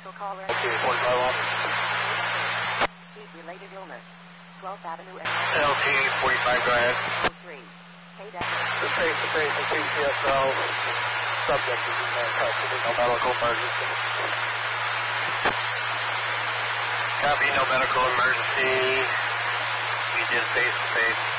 Potential caller. Okay, 45 off. Heat-related illness. 12th Avenue and LT 45, go ahead. 03. KDEC. The face-to-face and TCSL. Subject is in there. Custody, no medical emergency. Copy, no medical emergency. We did face-to-face.